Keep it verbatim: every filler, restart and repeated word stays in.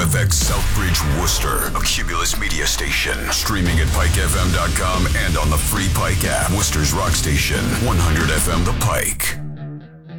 F X Southbridge, Worcester, a Cumulus media station. Streaming at pike f m dot com and on the free Pike app. Worcester's rock station, one hundred F M The Pike.